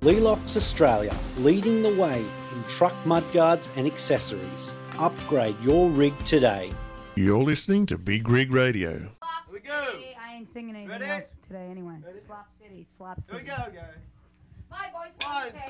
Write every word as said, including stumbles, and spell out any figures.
Lelox Australia, leading the way in truck mudguards and accessories. Upgrade your rig today. You're listening to Big Rig Radio. Here we go. City. I ain't singing anything Ready? else today anyway. Ready? Slop City, Slop Here City. we go, go. My voice is One, okay.